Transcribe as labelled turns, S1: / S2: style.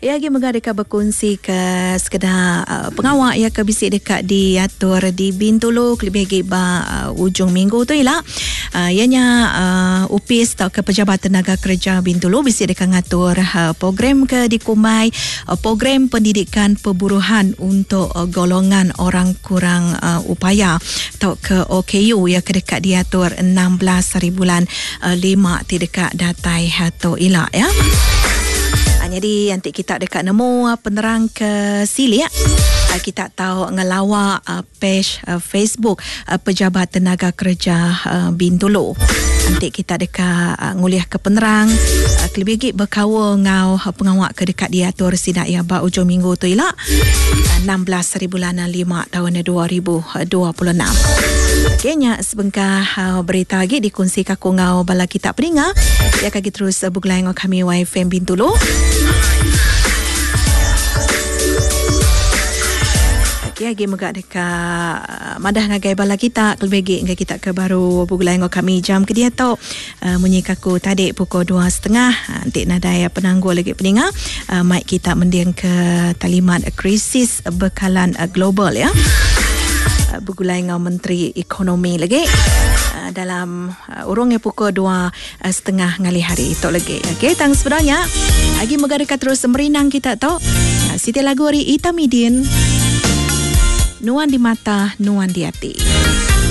S1: Ya, lagi megah dekat berkongsi ke sekedar pengawak ya ke bisik dekat diatur di Bintulu lebih lagi ujung minggu tu ialah ianya UPIS atau ke Pejabat Tenaga Kerja Bintulu bisik dekat ngatur program ke dikumai program pendidikan perburuhan untuk golongan orang kurang upaya atau ke OKU ya ke dekat diatur 16 hari bulan 5 ti dekat datai atau ilak ya. Jadi nanti kita dekat nemu penerang ke sili ya. Kita tahu ngelawak page Facebook Pejabat Tenaga Kerja Bintulu. Nanti kita dekat nguliah ke penerang lebih lagi berkawa ngau pengawak ke dekat diatur sidak ya ba ujung minggu tu ialah 16 hari bulan 5 tahun 2026. Okeynya sebengkah berita lagi dikongsi kaku ngau bala kita peringa ya kaki terus bugulai ngau kami YFM Bintulu. Lagi megak dekat madah ngagai bala kita lebih lagi kita ke baru bugulai ngau kami jam ke dia tau munyi kaku tadi pukul 2.30 nanti nadai penangguh lagi peninga mic kita mendiang ke talimat krisis bekalan global ya. Bugulai ngau Menteri Ekonomi lagi dalam urungnya pukul 2.30 ngali hari itu lagi. Okey, tang sebenarnya lagi megak dekat terus merinang kita tau. Siti lagu hari Itamidin Nuan di mata, nuan di hati.